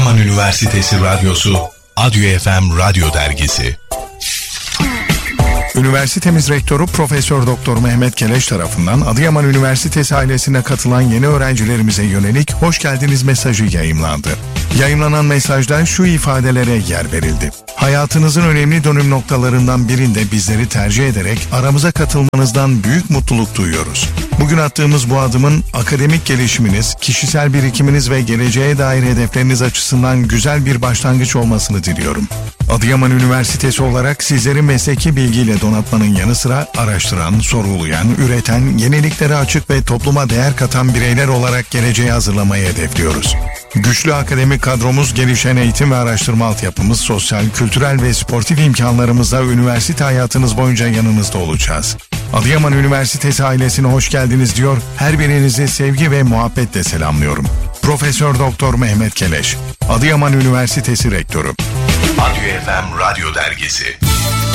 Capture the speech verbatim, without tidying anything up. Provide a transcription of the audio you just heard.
Adıyaman Üniversitesi Radyosu, Adyo F M Radyo Dergisi. Üniversitemiz Rektörü Profesör Doktor Mehmet Keleş tarafından Adıyaman Üniversitesi ailesine katılan yeni öğrencilerimize yönelik hoş geldiniz mesajı yayımlandı. Yayımlanan mesajda şu ifadelere yer verildi. Hayatınızın önemli dönüm noktalarından birinde bizleri tercih ederek aramıza katılmanızdan büyük mutluluk duyuyoruz. Bugün attığımız bu adımın akademik gelişiminiz, kişisel birikiminiz ve geleceğe dair hedefleriniz açısından güzel bir başlangıç olmasını diliyorum. Adıyaman Üniversitesi olarak sizleri mesleki bilgiyle donatmanın yanı sıra araştıran, sorgulayan, üreten, yeniliklere açık ve topluma değer katan bireyler olarak geleceğe hazırlamayı hedefliyoruz. Güçlü akademik kadromuz, gelişen eğitim ve araştırma altyapımız, sosyal, kültürel ve sportif imkanlarımızla üniversite hayatınız boyunca yanınızda olacağız. Adıyaman Üniversitesi ailesine hoş geldiniz diyor, her birinizi sevgi ve muhabbetle selamlıyorum. Profesör Doktor Mehmet Keleş, Adıyaman Üniversitesi Rektörü. Adyo F M Radyo Dergisi.